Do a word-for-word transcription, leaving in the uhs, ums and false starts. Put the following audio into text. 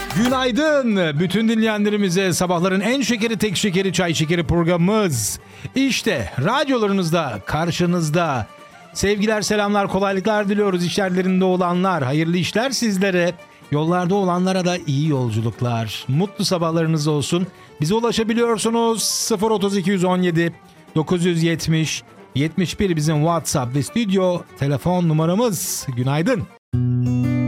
Günaydın bütün dinleyenlerimize. Sabahların en şekeri tek şekeri çay şekeri programımız İşte radyolarınızda, karşınızda. Sevgiler, selamlar, kolaylıklar diliyoruz işlerlerinde olanlar. Hayırlı işler sizlere. Yollarda olanlara da iyi yolculuklar. Mutlu sabahlarınız olsun. Bize ulaşabiliyorsunuz. sıfır otuz iki yüz on yedi dokuz yüz yetmiş yetmiş bir bizim WhatsApp ve stüdyo telefon numaramız. Günaydın.